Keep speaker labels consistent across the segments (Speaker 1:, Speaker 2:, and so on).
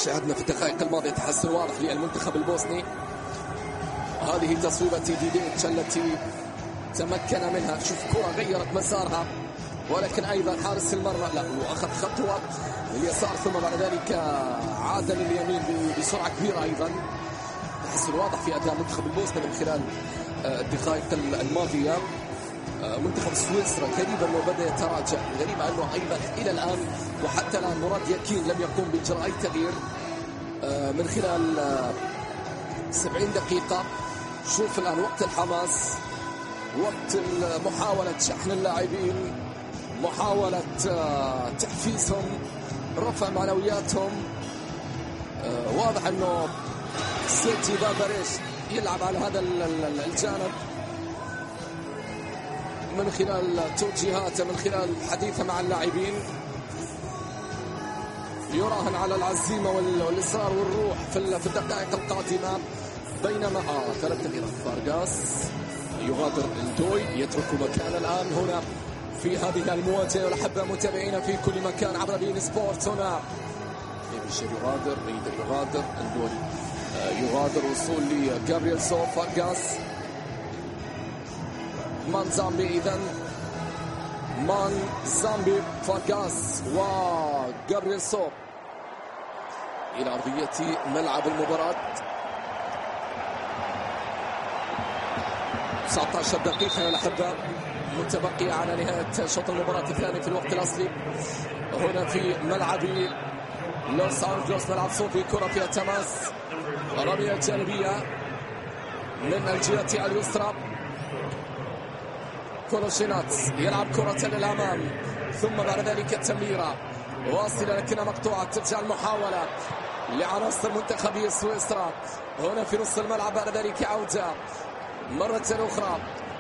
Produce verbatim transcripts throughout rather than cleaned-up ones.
Speaker 1: شاهدنا في الدقائق الماضية تحسن واضح للمنتخب البوسني. هذه تصويبة ديديتش التي تمكن منها. شوف كرة غيرت مسارها، ولكن أيضا حارس المرمى لا وأخذ خطوة لليسار ثم بعد ذلك عاد لليمين بسرعة كبيرة. أيضا تحسن واضح في أداء منتخب البوسنة من خلال الدقائق الماضية. منتخب سويسرا غريبا أنه بدأ يتراجع، غريبا أنه أيضا إلى الآن وحتى الآن مراد يكين لم يقوم بإجراء أي تغيير من خلال سبعين دقيقة. شوف الآن وقت الحماس، وقت محاولة شحن اللاعبين، محاولة تحفيزهم، رفع معنوياتهم. واضح أنه سيتي باباريش يلعب على هذا الجانب من خلال توجيهاته، من خلال حديثه مع اللاعبين، يراهن على العزيمة والإصرار والروح في الدقائق القادمة. بينما آه ثلاث تغييرات. فارغاس يغادر الدوي، يترك مكان الآن هنا في هذه المواجهة. والأحبة متابعينا في كل مكان عبر بين سبورت. هنا يبشر يغادر، ريدر يغادر، الدوي يغادر، وصول لجابرييل سو. فارغاس، مانزامبي، إذن مانزامبي، فارغاس وجابرييل سو إلى أرضية ملعب المباراة. تسعة عشر دقيقة يا الأحبة متبقية على نهاية شوط المباراة الثاني في الوقت الأصلي هنا في ملعب لوس أنجلوس، ملعب صوفي. كرة فيها تماس، رمية جانبية من الجهة اليسرى. كولوشيناتس يلعب كرة للأمام، ثم بعد ذلك التمريرة واصلة لكنها مقطوعة. ترجع المحاولة لعناصر منتخبي سويسرا هنا في نص الملعب. بعد ذلك عودة مرة أخرى.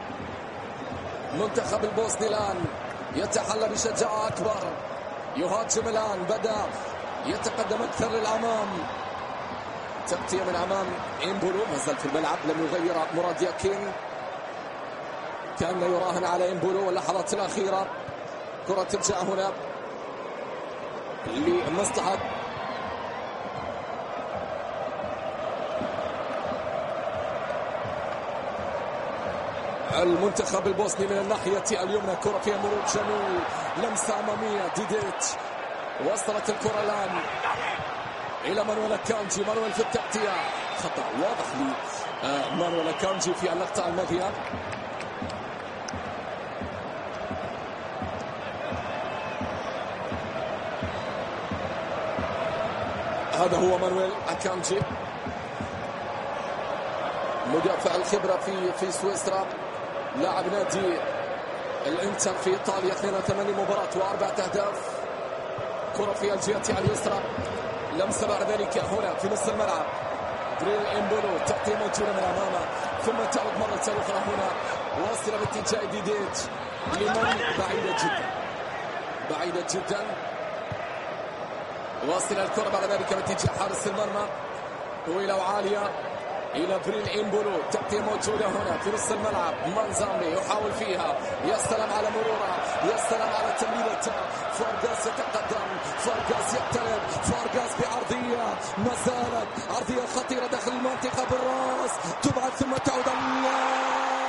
Speaker 1: منتخب البوسني الآن يتحلى بشجاعة أكبر، يهاجم الآن، بدأ يتقدم أكثر للأمام. تغطية من أمام إمبولو، ما زال في الملعب، لم يغير مراد يكين، كان يراهن على إمبولو. واللحظات الأخيرة كرة ترجع هنا لمصلحة المنتخب البوسني من الناحية اليمنى. كرة فيها مرور جميل، لمسة أمامية، ديديتش وصلت الكرة الآن إلى مانويل كانجي. مانويل في التغطية، خطأ واضح لمانويل كانجي في اللقطة الماضية. هذا هو مانويل أكانجي مدافع الخبرة في في سويسرا، لاعب نادي الانتر في ايطاليا. اثنين وثمانين مباراة واربعة اهداف. كرة في الجهة اليسرى، لمسة بعد ذلك هنا في نص الملعب. بريل إمبولو، تغطية موجودة من امامه، ثم تعود مرة اخرى هنا واصلة باتجاه ديديتش لمن بعيدة جدا، بعيدة جدا. واصلة الكرة بعد ذلك باتجاه حارس المرمى طويلة وعالية إلى بريل إمبولو. تغطية موجودة هنا في نص الملعب. مانزامبي يحاول فيها، يا سلام على مرورها، يا سلام على تمريرته. فارغاس يتقدم، فارغاس يقترب، فارغاس بعرضية، ما زالت عرضية خطيرة داخل المنطقة بالراس، تبعد ثم تعود. الله،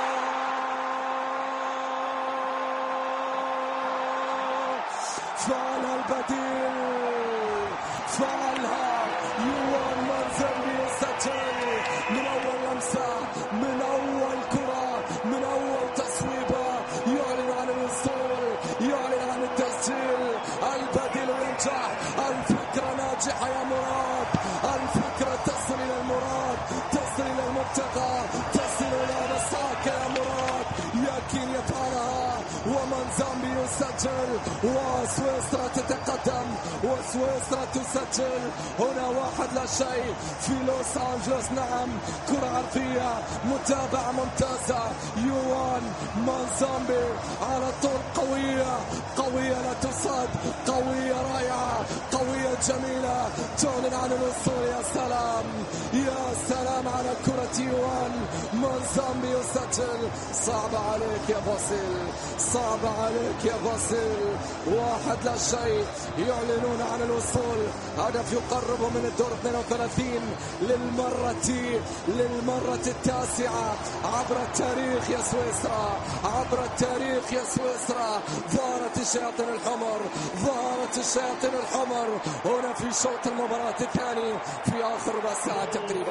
Speaker 1: فعلها البديل، فعلها يوان مانزامبي. يسجل من أول لمسة، من أول كرة، من أول تصويبة، يعلن عن الوصول، يعلن عن التسجيل. البديل ينجح، الفكرة ناجحة يا مراد، الفكرة تصل إلى المراد، تصل إلى المنتقى، تصل إلى مساك يا مراد. يكين يفعلها ومانزامبي يسجل، وسويسرا تتقدم، وسويسرا تسجل هنا واحد لا شيء في لوس أنجلوس. نعم، كرة عرضية، متابعة ممتازة. يوان مانزامبي على طول، قوية قوية لا تصد، قوية رائعة، قوية جميلة، تعلن عن الوصول. يا سلام يا سلام على كرة يوان مانزامبي يسجل. صعب عليك يا باسيل، صعب عليك يا فاسيل واحد لا شيء، يعلنون عن الوصول. هدف يقربهم من الدور اثنين وثلاثين للمرة للمرة التاسعة عبر التاريخ يا سويسرا، عبر التاريخ يا سويسرا. ظهرت الشياطين الحمر، ظهرت الشياطين الحمر هنا في شوط المباراة الثاني في آخر ربع ساعة تقريبا.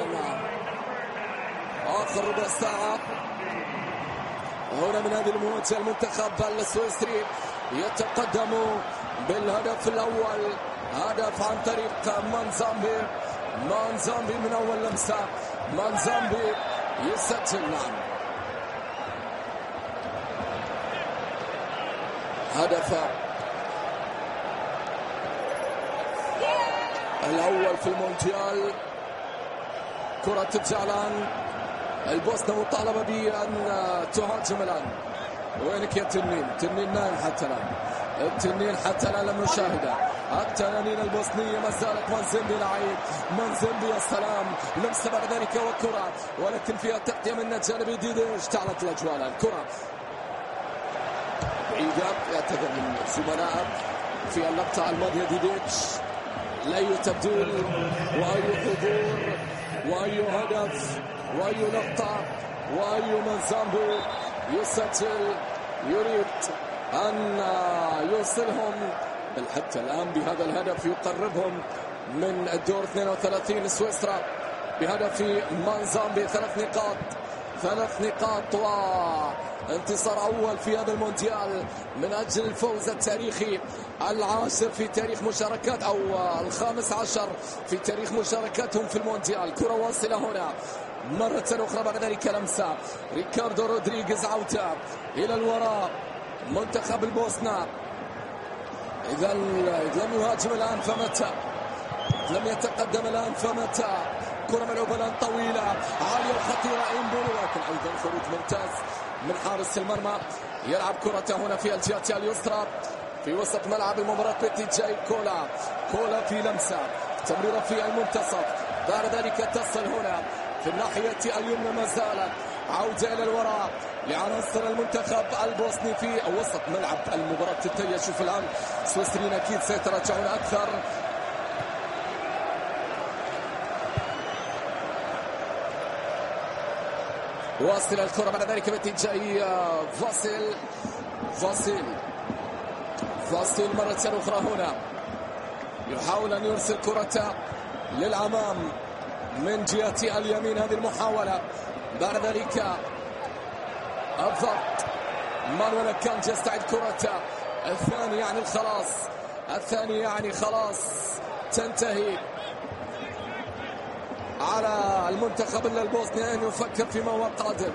Speaker 1: آخر ربع ساعة هنا من هذه المواجهة. المنتخب السويسري يتقدم بالهدف الأول، هدف عن طريق مانزامبي. مانزامبي من أول لمسة، مانزامبي يسجل. نعم، هدف الأول في المونديال. كرة ترجع الآن البوسنة مطالبة بأن تهاجم الآن. وينك يا تنين؟ تنين نايم حتى الآن، التنين حتى الآن لم نشاهده. التنانين البوسنية ما زالت. مانزامبي لعيب، مانزامبي يا سلام، لمسة بعد ذلك وكرة، ولكن فيها تغطية من جانب ديديش. اشتعلت الأجواء الآن. كرة بعيدة، يعتذر من زملائه في اللقطة الماضية. ديديش لا أي تبديل وأي حضور وأي هدف وأي نقطة وأي مانزامبي يسجل، يريد أن يوصلهم بل حتى الآن بهذا الهدف يقربهم من الدور اثنين وثلاثين. سويسرا بهدف مانزامبي ثلاث نقاط، ثلاث نقاط وانتصار أول في هذا المونديال من أجل الفوز التاريخي العاشر في تاريخ مشاركات أو الخامس عشر في تاريخ مشاركاتهم في المونديال. كرة واصلة هنا مرة أخرى، بعد ذلك لمسة ريكاردو رودريغيز عودة إلى الوراء. منتخب البوسنة إذا لم يهاجم الآن فمتى؟ لم يتقدم الآن فمتى؟ كرة ملعوبة الآن طويلة عالية وخطيرة إمبولو، لكن أيضا خروج ممتاز من حارس المرمى. يلعب كرة هنا في الجهة اليسرى في وسط ملعب المباراة باتجاه كولا. كولا في لمسة، تمريرة في المنتصف، بعد ذلك تصل هنا في الناحية اليمنى. ما زالت عودة إلى الوراء لعناصر المنتخب البوسني في وسط ملعب المباراة تنتهي. شوف الآن سويسريين أكيد سيتراجعون أكثر. واصل الكرة بعد ذلك باتجاه فاسيل. فاسيل فاسيل مرة أخرى هنا يحاول أن يرسل كرة للأمام من جهة اليمين. هذه المحاولة بعد ذلك الضغط. مانويل كان يستعد كرة الثاني، يعني خلاص الثاني يعني خلاص تنتهي على المنتخب البوسني أن يفكر فيما هو قادم.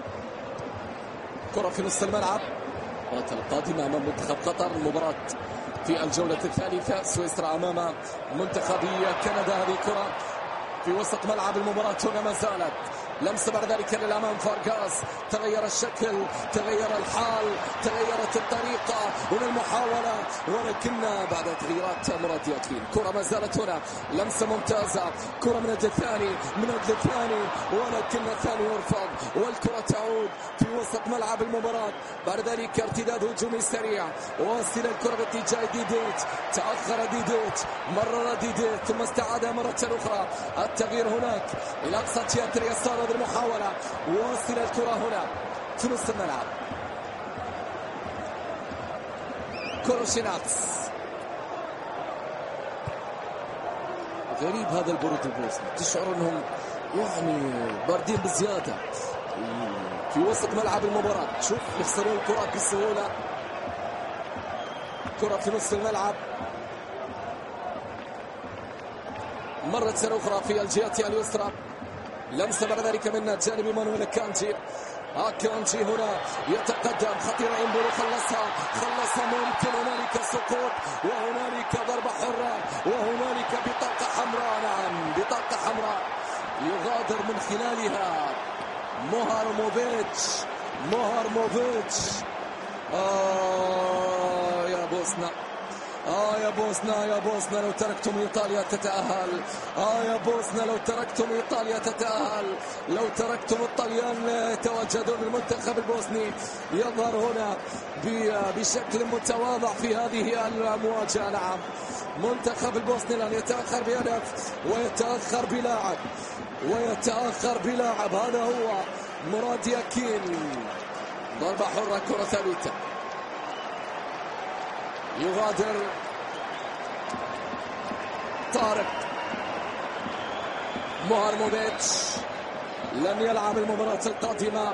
Speaker 1: كرة في نصف الملعب، المباراة القادمة أمام منتخب قطر، المباراة في الجولة الثالثة. سويسرا أمام منتخبية كندا. هذه كرة في وسط ملعب المباراة هنا ما زالت لمسة بعد ذلك للأمام. فارغاس تغير الشكل، تغير الحال، تغيرت الطريقة هنا المحاولة، ولكن بعد تغييرات مرادية. كرة ما زالت هنا، لمسة ممتازة، كرة من أجل الثاني من أجل الثاني، ولكن الثاني يرفض والكرة تعود في وسط ملعب المباراة. بعد ذلك ارتداد هجومي سريع، واصل الكرة باتجاه ديديت، تأخر ديديت، مرر ديديت ثم استعادها مرة أخرى. التغيير هناك إلى أقصى جهة اليسار. هذه المحاولة، واصل الكرة هنا في نصف الملعب. كوروشيناتس، غريب هذا البرود البوسني، تشعر انهم يعني باردين بزيادة في وسط ملعب المباراة. شوف يخسرون الكرة بسهولة. كرة في نصف الملعب مرة أخرى في الجهة اليسرى. لمسة بعد ذلك من جانب مانويل كانجي. كانجي هنا يتقدم، خطيرة إمبولو، خلصها خلصها ممكن. هنالك سقوط وهنالك ضربة حرة وهنالك بطاقة حمراء. نعم بطاقة حمراء يغادر من خلالها موهارموفيتش. موهارموفيتش آه يا بوسنا، آه يا بوسنا يا بوسنا لو تركتم إيطاليا تتأهل. آه يا بوسنا لو تركتم إيطاليا تتأهل. لو تركتم الطليان يتواجدون. المنتخب البوسني يظهر هنا بشكل متواضع في هذه المواجهة. نعم، منتخب البوسني لن يتأخر بهدف ويتأخر بلاعب ويتأخر بلاعب. هذا هو مراد ياكين. ضربة حرة، كرة ثابتة، يغادر طارق مهارموفيتش، لن يلعب المباراة القادمة.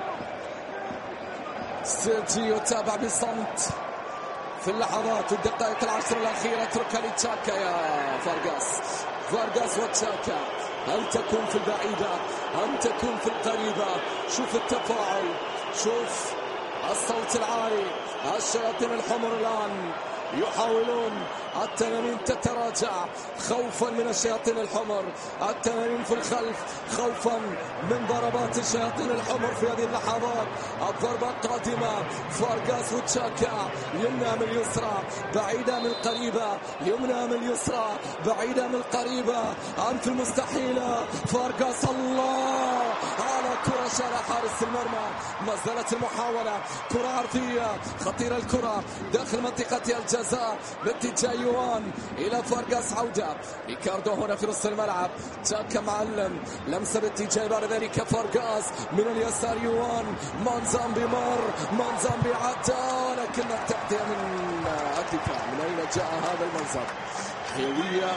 Speaker 1: سيرجي يتابع بصمت في اللحظات والدقائق العشر الأخيرة. اتركها لتشاكا يا فارغاس. فارغاس وتشاكا، هل تكون في البعيدة أم تكون في القريبة؟ شوف التفاعل، شوف الصوت العالي. الشياطين الحمر الآن يحاولون التنانين تتراجع خوفا من الشياطين الحمر. التنانين في الخلف خوفا من ضربات الشياطين الحمر في هذه اللحظات. الضربة قادمة. فارغاس وتشاكا، يمنى من اليسرى بعيدة من القريبة، يمنى من اليسرى بعيدة من القريبة. أنت المستحيلة. فارغاس، الله على كرة شارع حارس المرمى. ما زالت المحاولة، كرة عرضية خطيرة، الكرة داخل منطقة الجزاء باتجاه يوان إلى فارغاس. عودة ريكاردو هنا في نص الملعب. تشاكا معلم، لمسة باتجاه بعد ذلك فارغاس من اليسار. يوان مانزامبي مر، مانزامبي عدى، لكن التعدية من الدفاع. من أين جاء هذا المنظر؟ حيوية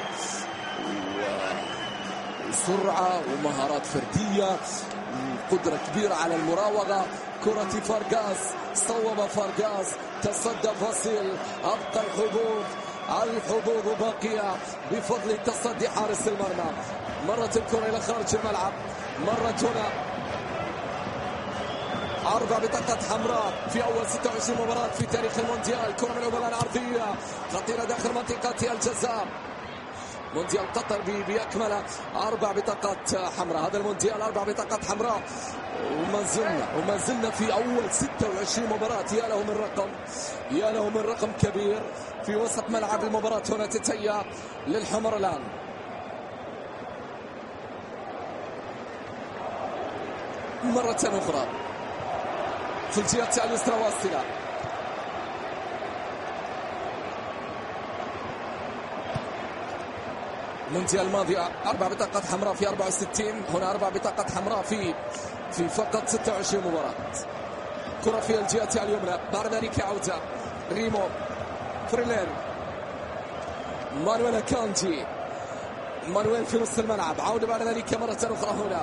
Speaker 1: وسرعة ومهارات فردية، قدرة كبيرة على المراوغة. كرة فارغاس، صوب فارغاس، تصدى فاسيل. أبقى الحظوظ، الحظوظ باقية بفضل تصدي حارس المرمى. مرت الكرة إلى خارج الملعب، مرت هنا أربع بطاقات حمراء في أول ستة وعشرين مباراة في تاريخ المونديال. كرة من الأولى العرضية خطيرة داخل منطقة الجزاء. مونديال قطر بأكمله أربع بطاقات حمراء. هذا المونديال أربع بطاقات حمراء، وما زلنا وما زلنا في أول ستة وعشرين مباراة. يا له من رقم، يا له من رقم كبير في وسط ملعب المباراة. هنا تتهيأ للحمر الآن. مرة أخرى في الجهة اليسرى واصلة. المونديال الماضي أربع بطاقات حمراء في أربعة وستين، هنا أربع بطاقات حمراء في في فقط ستة وعشرين مباراة. كرة في الجهة اليمنى، بعد ذلك عودة ريمو فريلين، مانويل كانجي، مانويل في نص الملعب. عودة بعد ذلك مرة أخرى هنا.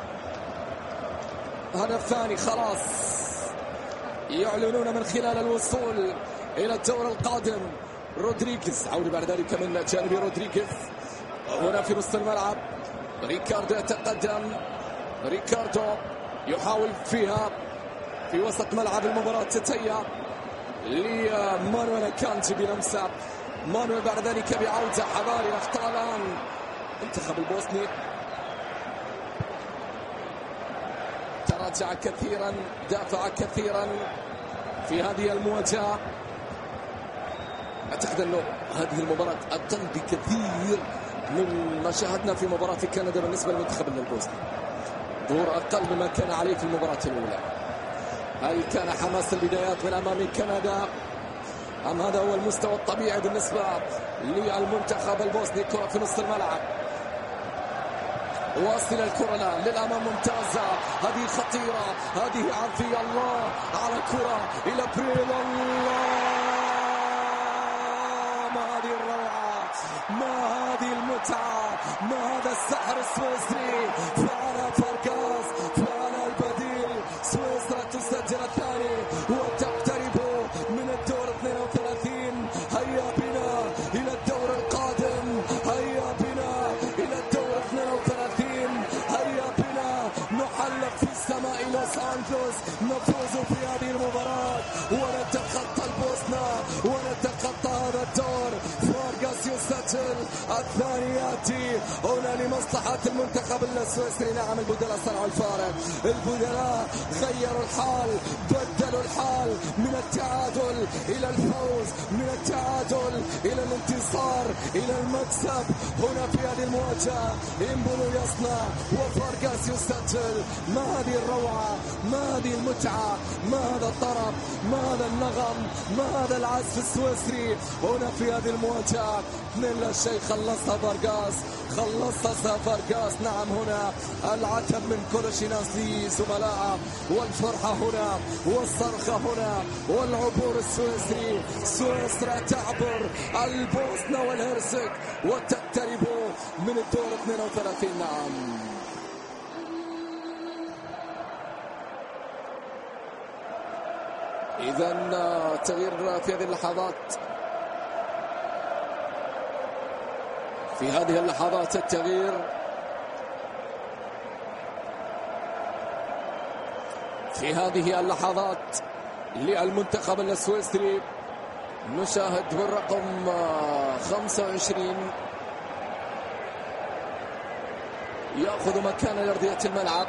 Speaker 1: هدف ثاني خلاص، يعلنون من خلال الوصول إلى الدور القادم. رودريغيز، عودة بعد ذلك من جانب رودريغيز هنا في نص الملعب. ريكاردو يتقدم، ريكاردو يحاول فيها في وسط ملعب المباراة. تتهيأ لمانويل كانتي بلمسة. مانويل بعد ذلك بعودة. حضاري أخطاء الآن المنتخب البوسني، تراجع كثيرا، دافع كثيرا في هذه المواجهة. أعتقد أنه هذه المباراة أقل بكثير من ما شاهدنا في مباراة كندا بالنسبة للمنتخب البوسني. دور أقل مما كان عليه في المباراة الأولى. هل كان حماس البدايات من أمام كندا أم هذا هو المستوى الطبيعي بالنسبة للمنتخب البوسني؟ كرة في نص الملعب، واصل الكرة الآن للأمام، ممتازة، هذه خطيرة، هذه عرضية، الله على كرة إلى بريل، الله ما هذه الروعة، ما هذه المتعة، ما هذا السحر السويسري. فعل فارغاس، فعل البديل. سويسرا تسجل الثاني وتقترب من الدور اثنين وثلاثين. هيا بنا إلى الدور القادم، هيا بنا إلى الدور اثنين وثلاثين، هيا بنا نحلق في السماء لوس أنجلوس، نفوز في هذه المباراة ونتخطى البوسنة ونتخطى هذا الدور. فارغاس فارغاس يسجل الثاني يأتي هنا لمصلحة المنتخب السويسري. نعم البدلاء صنعوا الفارق، البدلاء غيروا الحال، بدلوا الحال من التعادل إلى الفوز، من التعادل إلى الانتصار إلى المكسب. هنا في هذه المواجهة إمبولو يصنع وفارغاس يسجل. ما هذه الروعة، ما هذه المتعة، ما هذا الطرب، ما هذا النغم، ما هذا العزف السويسري هنا في هذه المواجهة. اثنين لا شيء، خلصها فارغاس، خلصها فارغاس. نعم هنا العتب من كولوشيناس لزملائه، والفرحة هنا والصرخة هنا والعبور السويسري. سويسرا تعبر البوسنة والهرسك وتقترب من الدور اثنين وثلاثين. نعم إذن تغيير في هذه اللحظات، في هذه اللحظات التغيير في هذه اللحظات للمنتخب السويسري. نشاهد بالرقم خمسة وعشرين يأخذ مكان لأرضية الملعب.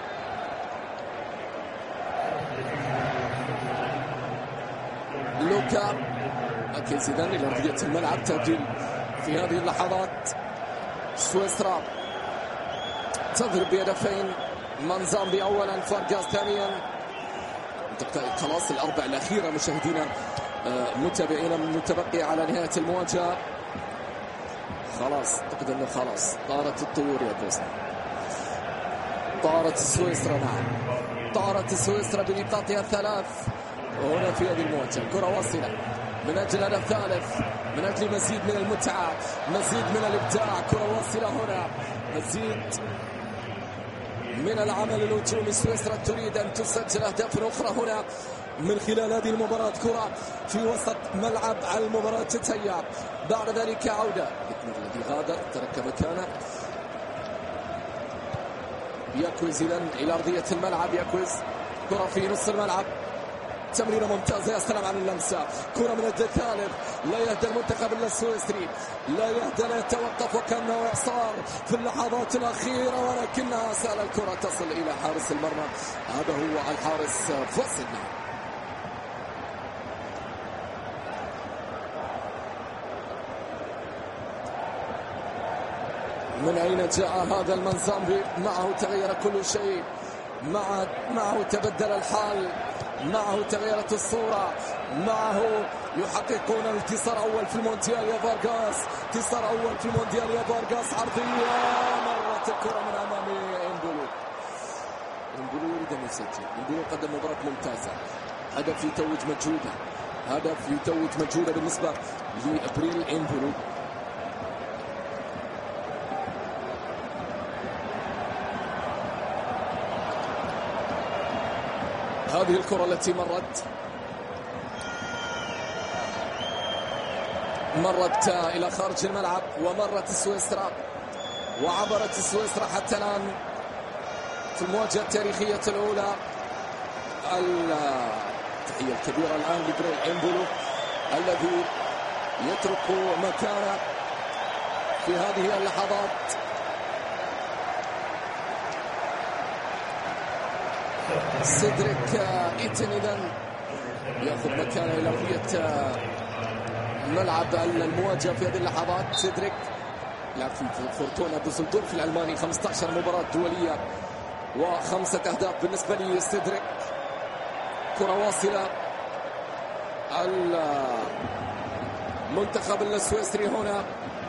Speaker 1: لوكا أكيزيدان إلى أرضية الملعب. تبديل في هذه اللحظات. سويسرا تضرب بهدفين، مانزامبي أولا، فارغاس ثانيا. خلاص الأربع الأخيرة مشاهدينا متابعينا متبقي على نهاية المواجهة. خلاص أعتقد أنه خلاص طارت الطيور يا بوسنة، طارت سويسرا. نعم طارت سويسرا بنقاطها الثلاث هنا في هذه المواجهة. كرة واصلة من أجل هدف ثالث، من أجل مزيد من المتعة، مزيد من الإبداع. كرة واصلة هنا، مزيد من العمل الهجومي. سويسرا تريد أن تسجل أهداف أخرى هنا من خلال هذه المباراة. كرة في وسط ملعب المباراة تتهيأ، بعد ذلك عودة الذي غادر ترك مكانه. ياكويز إلى أرضية الملعب. ياكويز كرة في نص الملعب، تمريرة ممتازة. يا سلام على اللمسة. كرة من الجهة الثالث، لا يهدى المنتخب السويسري، لا يهدى، لا يتوقف، وكأنه إعصار في اللحظات الأخيرة، ولكنها سال الكرة تصل إلى حارس المرمى. هذا هو الحارس فوسنا. من أين جاء هذا المانزامبي؟ معه تغير كل شيء، معه, معه تبدل الحال، معه تغيرت الصورة، معه يحققون انتصار أول في المونديال يا فارغاس. انتصار أول في المونديال يا فارغاس. عرضية، مرت الكرة من أمام إمبولو. إمبولو يريد أن يسجل. إمبولو قدم مباراة ممتازة، هدف يتوج مجهوده، هدف يتوج مجهوده بالنسبة لإبريل إمبولو. هذه الكرة التي مرت مرت إلى خارج الملعب، ومرت سويسرا وعبرت سويسرا حتى الآن في المواجهة التاريخية الأولى. التحية الكبيرة الآن لإبريل إمبولو الذي يترك مكانه في هذه اللحظات. سيدريك إيتن إذن يأخذ مكانه إلى أرضية ملعب المواجهة في هذه اللحظات. سيدريك لعب في فورتونا دوسلدورف الألماني، خمسة عشر مباراة دولية وخمسة أهداف بالنسبة لي سيدريك. كرة واصلة، المنتخب السويسري هنا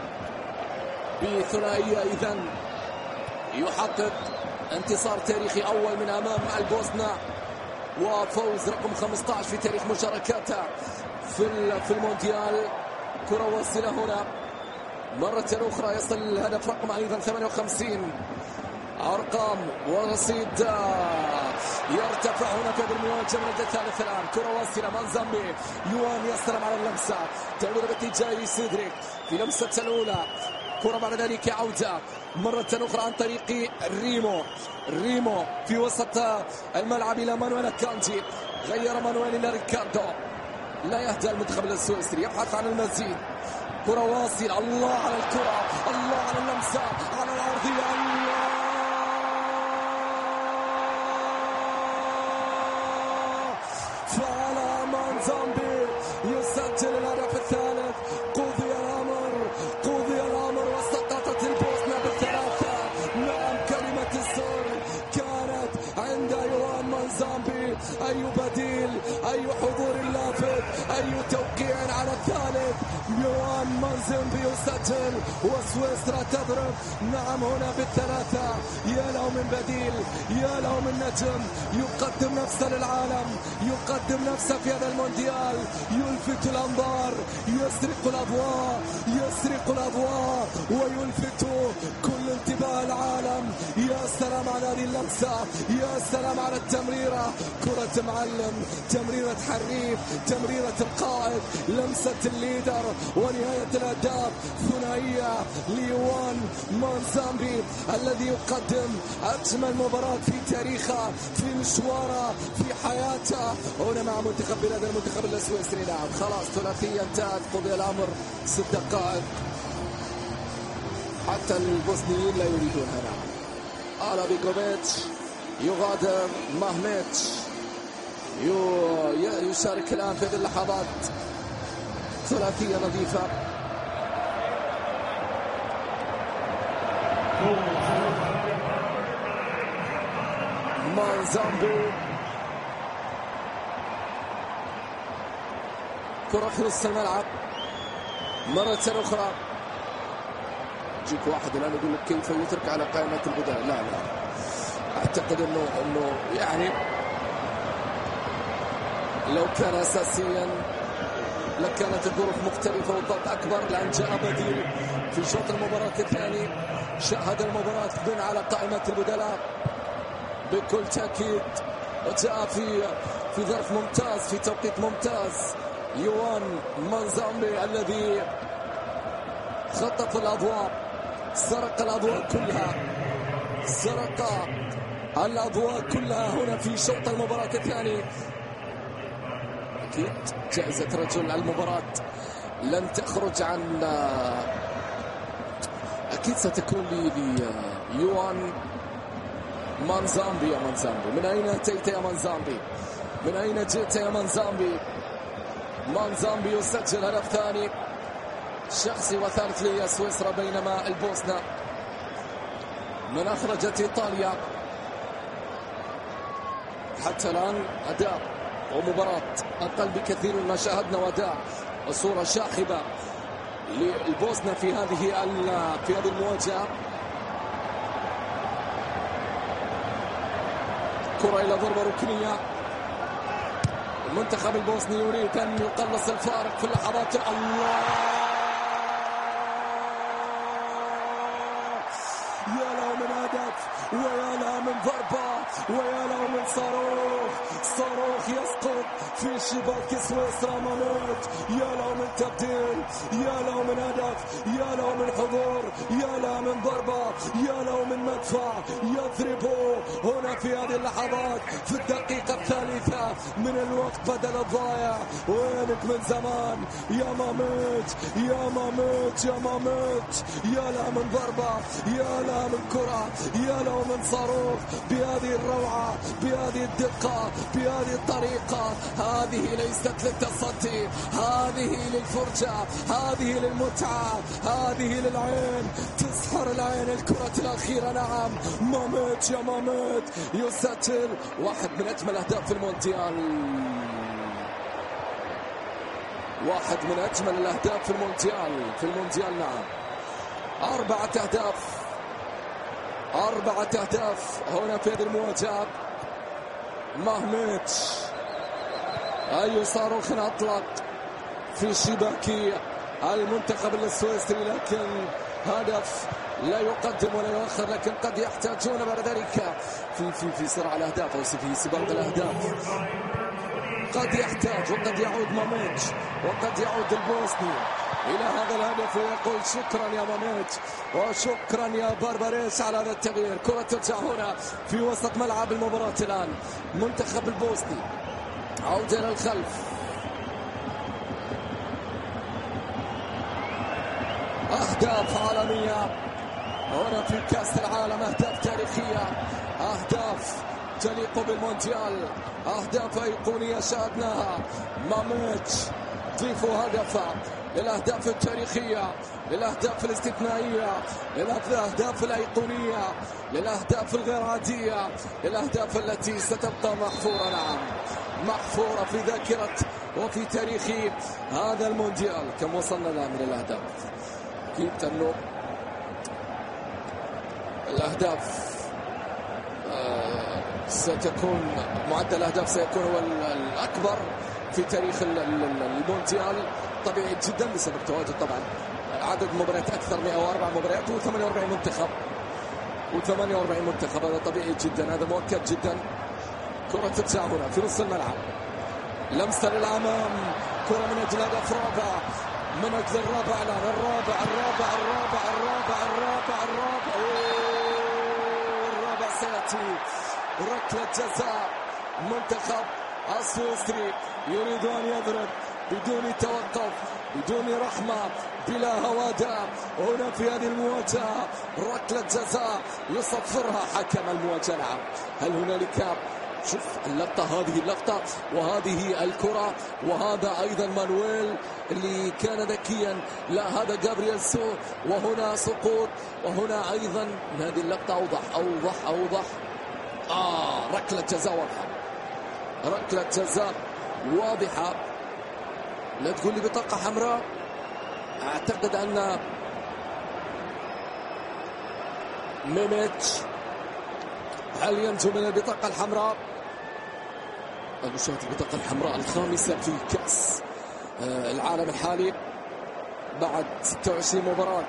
Speaker 1: بثنائية إذن يحقق انتصار تاريخي أول من أمام البوسنة، وفوز رقم خمسة عشر في تاريخ مشاركاته في في المونديال. كرة واصلة هنا مرة أخرى، يصل الهدف رقم أيضا ثمانية وخمسين. أرقام ورصيد يرتفع هنا في هذه المواجهة من الجهة الثالثة الآن. كرة واصلة، مانزامبي، يوان يستلم على اللمسة، تمريرة باتجاه سيدريك في لمسة الأولى. كرة بعد ذلك عودة مرة أخرى عن طريق ريمو. ريمو في وسط الملعب إلى مانويل كانجي، غير مانويل إلى ريكاردو. لا يهدى المنتخب السويسري، يبحث عن المزيد، كرة واصل. الله على الكرة، الله على اللمسة، على الأرضية. الله فعلى مانزامبي يسجل الهدف الثالث. قضي الأمر، قضي الأمر وسقطت البوسنة بالثلاثة. نعم، كلمة السر كانت عند يوان مانزامبي. أي بديل، أي حضور لافت، أي توقيع على الثالث. يوان مانزامبي يسجل وسويسرا تضرب. نعم، هنا بالثلاثة. يا له من بديل، يا له من نجم يقدم نفسه للعالم، يقدم نفسه في هذا المونديال، يلفت الأنظار، يسرق الأضواء، يسرق الأضواء ويلفت كل انتباه العالم. يا سلام على هذه اللمسة، يا سلام على التمريرة. كرة معلم، تمريرة حريف، تمريرة القائد، لمسة الليدر، ونهاية الأهداف. ثنائية ليوان مانزامبي الذي يقدم أجمل مباراة في تاريخه، في مشواره، في حياته هنا مع منتخب بلاد المنتخب السويسري. نعم، خلاص ثلاثية انتهت، قضي الأمر. ست دقائق حتى البوسنيين لا يريدونها. نعم، آلا بيكوفيتش يغادر، مهميتش يشارك الآن في هذه اللحظات. ثلاثية نظيفة. مانزامبي كرة في نص الملعب مرة أخرى. يجيك واحد الآن يقول لك كيف يترك على قائمة البدلاء. لا لا، أعتقد أنه أنه يعني لو كان أساسيا لكانت الظروف مختلفة والضغط أكبر، لأن جاء بديل في شوط المباراة الثاني. شاهد المباراة بين على قائمة البدلاء بكل تأكيد، وجاء في في ظرف ممتاز، في توقيت ممتاز. يوان مانزامبي الذي خطف الأضواء، سرق الأضواء كلها، سرق الأضواء كلها هنا في شوط المباراة الثاني. أكيد جائزة رجل المباراة لن تخرج عن، أكيد ستكون ليوان مانزامبي. يا مانزامبي، من أين أتيت يا مانزامبي؟ من أين جئت يا مانزامبي؟ مانزامبي يسجل هدف ثاني شخصي وثالث لسويسرا، بينما البوسنة من أخرجت إيطاليا. حتى الآن أداء ومباراة أقل بكثير مما شاهدنا، وأداء وصورة شاحبة للبوسنة في هذه في هذه المواجهة. كرة إلى ضربة ركنية. المنتخب البوسني يريد أن يقلص الفارق في اللحظات. الله، يا له من هدف، ويا له من ضربة، ويا له من صاروخ، صاروخ يسقط في شباك سويسرا. ماموت، يا له من تبديل، يا له من هدف، يا له من حضور، يا له من ضربة، يا له من مدفع يضرب هنا في هذه اللحظات في الدقيقة الثالثة من الوقت بدل الضائع. وينك من زمان يا ماموت، يا ماموت، يا ماموت، يا له من ضربة، يا له من كرة، يا له من صاروخ بهذه الروعة، بهذه الدقة، بهذه الطريقة. هذه ليست للتصدي، هذه للفرجة، هذه للمتعة، هذه للعين، تسحر العين الكرة الأخيرة. نعم، ماموت يا ماموت يسجل واحد من أجمل أهداف في المونديال، واحد من أجمل الأهداف في المونديال في المونديال نعم، أربعة أهداف، أربعة أهداف هنا في هذه المواجهة. مهميتش أي صاروخ أطلق في شباك المنتخب السويسري، لكن هدف لا يقدم ولا يؤخر، لكن قد يحتاجون بعد ذلك في في في صراع الأهداف أو في سباق الأهداف. قد يحتاج وقد يعود ماموتش وقد يعود البوسني إلى هذا الهدف ويقول شكرا يا ماموتش وشكرا يا بارباريس على هذا التغيير. كرة ترجع هنا في وسط ملعب المباراة الآن. منتخب البوسني عودة إلى الخلف. أهداف عالمية هنا في كأس العالم، أهداف تاريخية، أهداف تليق بالمونديال، أهداف أيقونية شاهدناها. ماميتش ضيفوا هدفا للأهداف التاريخية، للأهداف الاستثنائية، للأهداف الأيقونية، للأهداف الغير عادية، للأهداف التي ستبقى محفورة، نعم محفورة في ذاكرة وفي تاريخ هذا المونديال. كم وصلنا الآن من الأهداف؟ أكيد أنه الأهداف آه ستكون معدل الأهداف سيكون هو الأكبر في تاريخ المونديال، طبيعي جدا بسبب تواجد طبعا عدد مباريات أكثر، مئة وأربعة مباريات وثمانية وأربعين منتخب وثمانية وأربعين منتخب، هذا طبيعي جدا، هذا مؤكد جدا. كرة ترجع هنا في نص الملعب، لمسة للأمام، كرة من أجل هدف رابع، من أجل الرابع الآن، الرابع الرابع الرابع الرابع الرابع الرابع الرابع سيأتي. ركلة جزاء، منتخب السويسري يريد أن يضرب بدون توقف، بدون رحمة، بلا هوادة هنا في هذه المواجهة. ركلة جزاء يصفرها حكم المواجهة. نعم، هل هنالك، شوف اللقطة، هذه اللقطة وهذه الكرة، وهذا أيضا مانويل اللي كان ذكيا، لا هذا جابرييل سو، وهنا سقوط، وهنا أيضا هذه اللقطة أوضح أوضح أوضح آه ركلة جزاء واضحة، ركلة جزاء واضحة. لا تقول لي بطاقة حمراء، أعتقد أن ميميتش هل ينجو من البطاقة الحمراء؟ المشاهد البطاقة الحمراء الخامسة في كأس العالم الحالي بعد ستة وعشرين مباراة.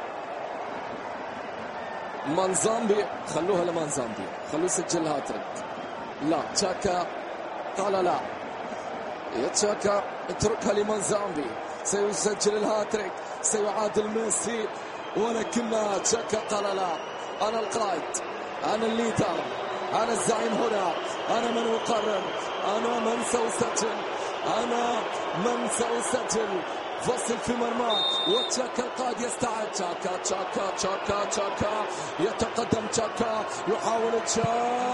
Speaker 1: مانزامبي، خلوها لمانزامبي، خلوه يسجل هاتريك. لا، تشاكا قال لا، يا تشاكا اتركها لمانزامبي، سيسجل الهاتريك، سيعادل ميسي، ولكن تشاكا قال لا، أنا القائد، أنا الليدر، أنا الزعيم هنا، أنا من أقرر، أنا من سأسجل، أنا من سأسجل. فصل في مرمى، وتشاكا القائد يستعد، تشاكا تشاكا تشاكا تشاكا يتقدم، تشاكا يحاول، تشاكا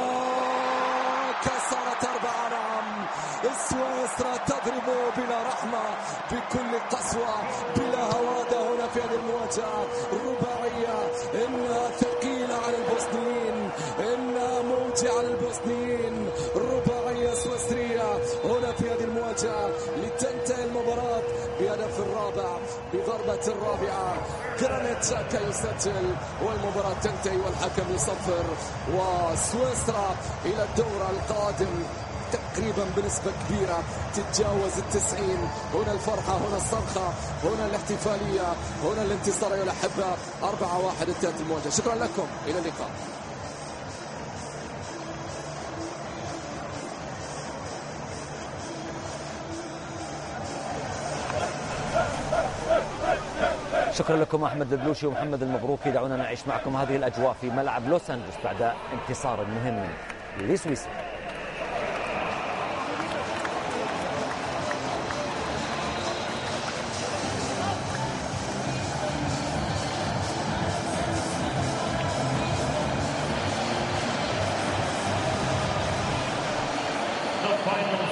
Speaker 1: صارت أربعة. نعم، سويسرا تضرب بلا رحمة، بكل قسوة، بلا هوادة هنا في هذه المواجهة. رباعية، إنها ثقيلة على البوسنيين، إنها موجعة على البوسنيين. رباعية سويسرية هنا في هذه المواجهة لتنتهي المباراة بهدف الرابع، بضربة الرابعة. جرانيت تشاكا يسجل والمباراة تنتهي والحكم يصفر، وسويسرا إلى الدور القادم تقريبا بنسبة كبيرة تتجاوز التسعين. هنا الفرحة، هنا الصرخة، هنا الاحتفالية، هنا الانتصار أيها الأحبة. أربعة واحد انتهت المواجهة. شكرا لكم، إلى اللقاء.
Speaker 2: شكرا لكم أحمد البلوشي ومحمد المبروكي. دعونا نعيش معكم هذه الأجواء في ملعب لوس أنجلوس بعد انتصار مهم لسويسرا.
Speaker 3: The final